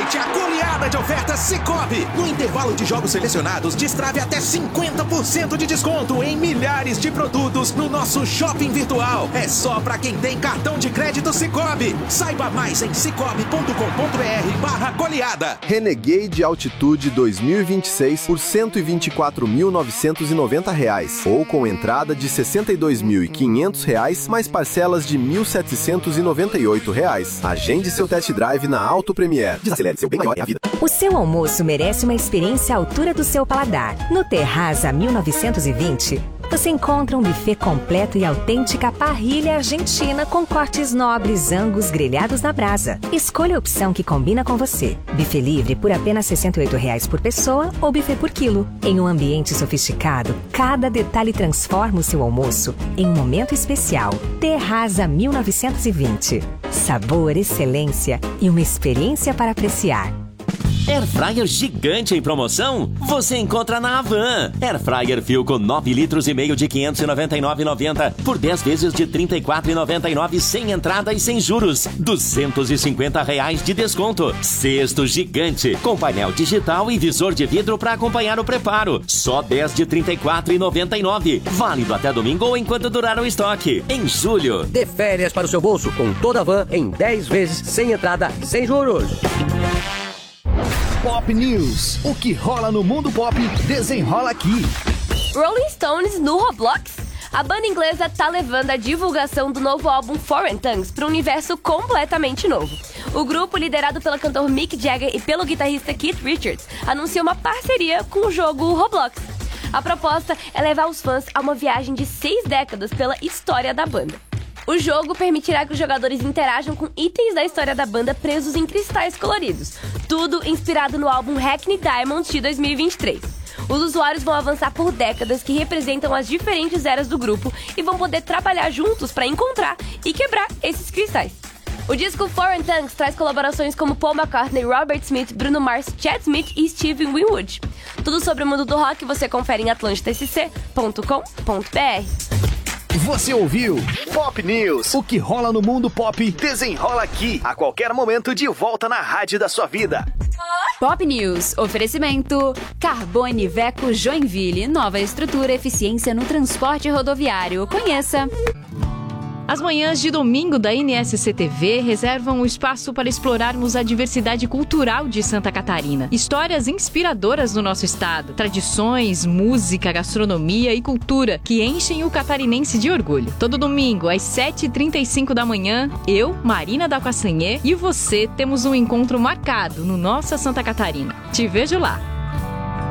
Aproveite a goleada de ofertas Sicoob. No intervalo de jogos selecionados, destrave até 50% de desconto em milhares de produtos no nosso shopping virtual. É só para quem tem cartão de crédito Sicoob. Saiba mais em cicobi.com.br/goleada. Renegade Altitude 2026 por R$ 124.990 ou com entrada de R$ 62.500 mais parcelas de R$ 1.798. Agende seu test drive na Auto Premier. Desacelere seu bem maior é a vida. O seu almoço merece uma experiência à altura do seu paladar. No Terraza 1920, você encontra um buffet completo e autêntica parrilha argentina com cortes nobres Angus grelhados na brasa. Escolha a opção que combina com você. Buffet livre por apenas R$ 68 por pessoa ou buffet por quilo. Em um ambiente sofisticado, cada detalhe transforma o seu almoço em um momento especial. Terraza 1920. Sabor, excelência e uma experiência para apreciar. Airfryer gigante em promoção? Você encontra na Havan. Airfryer Philco 9 litros e meio de R$ 599,90 por 10 vezes de R$ 34,99 sem entrada e sem juros. R$ 250 de desconto. Cesto gigante com painel digital e visor de vidro para acompanhar o preparo. Só 10 de R$ 34,99. Válido até domingo ou enquanto durar o estoque. Em julho. Dê férias para o seu bolso com toda a Havan em 10 vezes sem entrada e sem juros. Pop News. O que rola no mundo pop, desenrola aqui. Rolling Stones no Roblox? A banda inglesa tá levando a divulgação do novo álbum Foreign Tongues para um universo completamente novo. O grupo, liderado pelo cantor Mick Jagger e pelo guitarrista Keith Richards, anunciou uma parceria com o jogo Roblox. A proposta é levar os fãs a uma viagem de 6 décadas pela história da banda. O jogo permitirá que os jogadores interajam com itens da história da banda presos em cristais coloridos. Tudo inspirado no álbum Hackney Diamonds de 2023. Os usuários vão avançar por décadas que representam as diferentes eras do grupo e vão poder trabalhar juntos para encontrar e quebrar esses cristais. O disco Foreign Tongues traz colaborações como Paul McCartney, Robert Smith, Bruno Mars, Chad Smith e Steve Winwood. Tudo sobre o mundo do rock você confere em atlantidascc.com.br. Você ouviu Pop News. O que rola no mundo pop, desenrola aqui. A qualquer momento, de volta na rádio da sua vida. Pop News. Oferecimento Carbone Iveco Joinville. Nova estrutura, eficiência no transporte rodoviário. Conheça. As manhãs de domingo da NSC-TV reservam um espaço para explorarmos a diversidade cultural de Santa Catarina. Histórias inspiradoras do nosso estado, tradições, música, gastronomia e cultura que enchem o catarinense de orgulho. Todo domingo, às 7h35 da manhã, eu, Marina da Coassanhê, e você temos um encontro marcado no Nossa Santa Catarina. Te vejo lá!